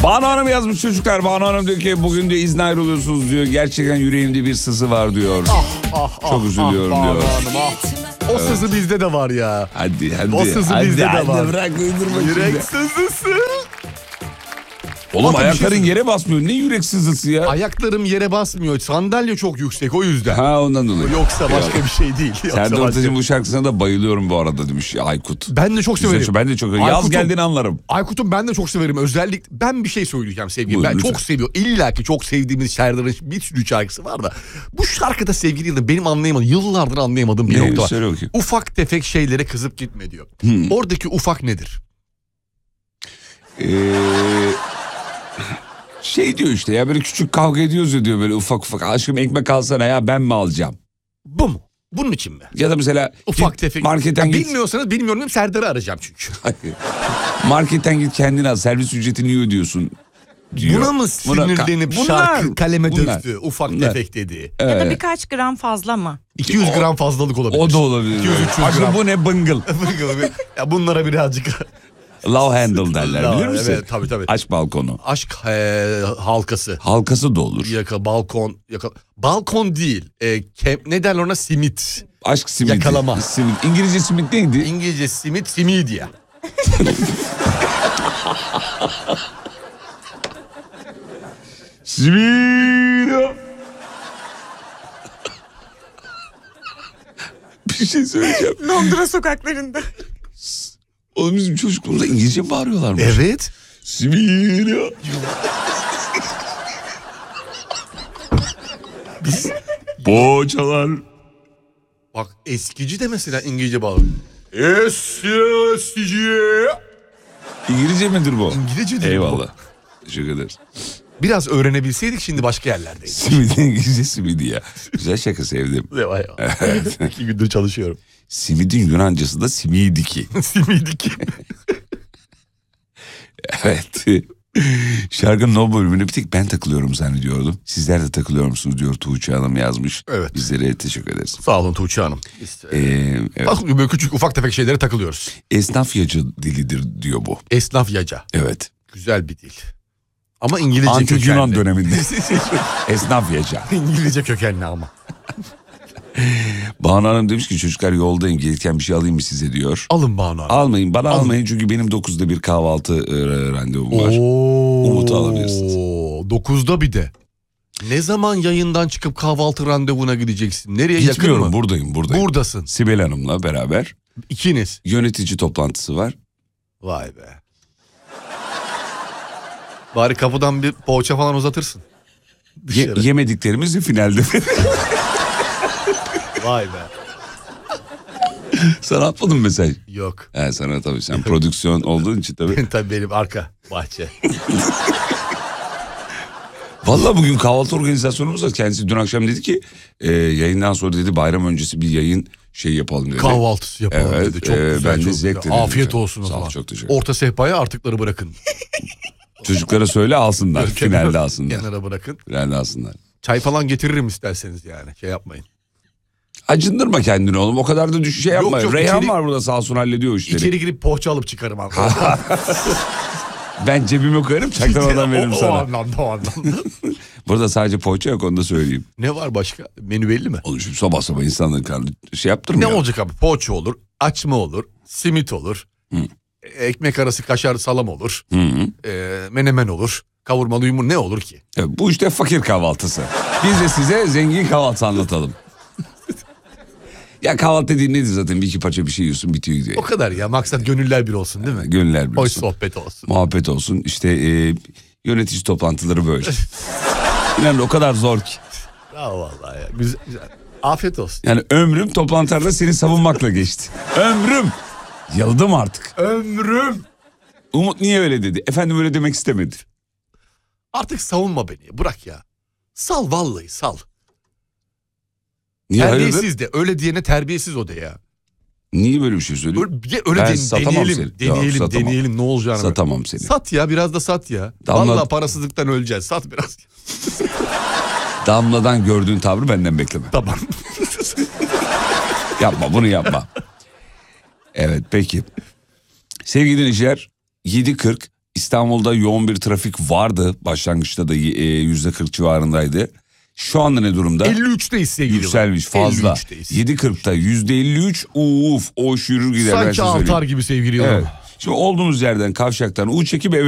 Banu Hanım yazmış çocuklar. Banu Hanım diyor ki bugün de izne ayrılıyorsunuz diyor. Gerçekten yüreğimde bir sızı var diyor. Çok üzülüyorum diyor. O sızı bizde de var ya. Hadi. O sızı bizde de var. Bırak uydurma Yürek şimdi. sızısı. Oğlum Bakın ayakların bir şey yere basmıyor. Ne yürek sızısı ya? Ayaklarım yere basmıyor. Sandalye çok yüksek o yüzden. Ha ondan dolayı. Yoksa başka bir şey değil. Serdar Ortaç'ın bu şarkısına da bayılıyorum bu arada demiş Aykut. Ben de çok severim. Ben de çok severim. Yaz geldiğini anlarım. Aykut'um ben de çok severim. Özellikle ben bir şey söyleyeceğim sevgilim. Buyurun, Ben lütfen. çok seviyorum. İlla ki çok sevdiğimiz Serdar'ın bir sürü şarkısı var da. Bu şarkıda sevgili yılda benim anlayamadığım, yıllardır anlayamadığım bir nokta var. Söyle bakayım. Ufak tefek şeylere kızıp gitme diyor. Oradaki ufak nedir? Şey diyor işte ya böyle küçük kavga ediyoruz ya diyor böyle ufak. Aşkım ekmek alsana ya ben mi alacağım? Bu mu? Bunun için mi? Ya da mesela Ufak tefek. marketten git. Bilmiyorsanız bilmiyorum dedim, Serdar'ı arayacağım çünkü. Marketten git kendin al, servis ücretini niye ödüyorsun diyor. Buna mı sinirlenip şarkı kaleme döktü ufak tefek dediği? Ya da birkaç gram fazla mı? 200 gram fazlalık olabilir. O da olabilir. 200-300 Aşkım gram. bu ne bıngıl. Ya bunlara birazcık... Love handle derler bilir misin? Evet tabii. Aşk balkonu. Aşk halkası. Halkası da olur. Balkon. Balkon değil. Ne derler ona? Simit. Aşk simidi. Yakalama. Simit. İngilizce simit neydi? İngilizce simit, simidya. Simidi. Bir şey söyleyeceğim. Londra sokaklarında. Oğlum bizim çocukluğumuzda İngilizce mi bağırıyorlarmış? Evet. Simidi. Biz... Poğaçalar. Bak eskici de mesela İngilizce bağlı. Eskici. İngilizce midir bu? İngilizce değil Eyvallah. Teşekkür ederiz. Biraz öğrenebilseydik şimdi başka yerlerdeyiz. Simidi İngilizce simidi ya. Güzel şaka sevdim. Evet. 2 gündür çalışıyorum. Simidin Yunancası da simidiki. Simidiki. Evet. Şarkının o bölümüne bir tek ben takılıyorum zannediyordum. Sizler de takılıyor musunuz diyor Tuğçe Hanım yazmış. Evet. Bizlere teşekkür ederiz. Sağ olun Tuğçe Hanım. Evet. Böyle küçük ufak tefek şeylere takılıyoruz. Esnaf yacı dilidir diyor bu. Esnaf yaca. Evet. Güzel bir dil. Ama İngilizce Antik kökenli. Yunan döneminde. Esnaf yaca. İngilizce kökenli ama. Banu Hanım demiş ki çocuklar yoldayım gelirken bir şey alayım mı size diyor. Alın Banu Hanım. Almayın bana almayın çünkü benim 9'da bir kahvaltı randevum var. Umut'u alabilirsiniz. 9'da bir de. Ne zaman yayından çıkıp kahvaltı randevuna gideceksin? Nereye, yakın Gitmiyorum mı? buradayım. Buradasın. Sibel Hanım'la beraber. İkiniz. Yönetici toplantısı var. Vay be. Bari kapıdan bir poğaça falan uzatırsın. Yemediklerimizi finalde. Vay be. Sana atmadım mesaj. Yok. Sana tabii sen prodüksiyon olduğun için tabii. Tabii benim arka bahçe. Vallahi bugün kahvaltı organizasyonumuz var. Kendisi dün akşam dedi ki yayından sonra dedi bayram öncesi bir yayın yapalım dedi. Kahvaltısı yapalım evet, dedi. Çok güzel. Ben de çok zevkle güzel. Afiyet olsun o Sağ ol, zaman. çok teşekkür ederim. Orta sehpaya artıkları bırakın. Çocuklara söyle alsınlar. Finalde alsınlar. Kenara bırakın. Finalde alsınlar. Çay falan getiririm isterseniz yani. Yapmayın. Acındırma kendini oğlum. O kadar da şey yapma. Yok, Reyhan içeri- var burada sağ olsun hallediyor işleri. İçeri girip poğaça alıp çıkarım abi. Ben cebime koyarım çaktırmadan veririm sana. O anlamda. Burada sadece poğaça yok onu da söyleyeyim. Ne var başka? Menü belli mi? Oğlum şimdi sabah sabah insanların karnı Ne yaptırmıyor. olacak abi? Poğaça olur, açma olur, simit olur, ekmek arası kaşar salam olur, menemen olur, kavurmalı yumurta ne olur ki? Evet, bu işte fakir kahvaltısı. Biz de size zengin kahvaltı anlatalım. Ya kahvaltı dediğin nedir zaten? Bir iki parça bir şey yiyorsun bitiyor gidiyor. O kadar ya, maksat gönüller bir olsun değil mi? Gönüller bir Hoş olsun. sohbet olsun. Muhabbet olsun. İşte yönetici toplantıları böyle. İnanın o kadar zor ki. Ya vallahi ya. Güzel. Afiyet olsun. Yani ömrüm toplantılarda seni savunmakla geçti. Ömrüm. Yıldım artık. Ömrüm. Umut niye öyle dedi? Efendim öyle demek istemedi. Artık savunma beni. Bırak ya. Sal vallahi sal. Niye hayırdır? Terbiyesiz de. Öyle diyene terbiyesiz o de ya. Niye böyle bir şey söylüyorsun? Öyle Ben satamam deneyelim. seni. Yok, satamam. Deneyelim ne olacağını. Satamam seni. Sat ya, biraz da sat ya. Vallahi parasızlıktan öleceksin. Sat biraz. Damladan gördüğün tavrı benden bekleme. Tamam. Yapma bunu yapma. Evet peki. Sevgili dinleyiciler 7.40 İstanbul'da yoğun bir trafik vardı. Başlangıçta da %40 civarındaydı. Şu anda ne durumda? 53'teyiz sevgili. Yükselmiş fazla. 53'teyiz. 7.40'da %53. Uf, o yürür gider. ben Sanki size söyleyeyim. artar gibi sevgili. Evet. Şimdi olduğunuz yerden, kavşaktan U çekip eve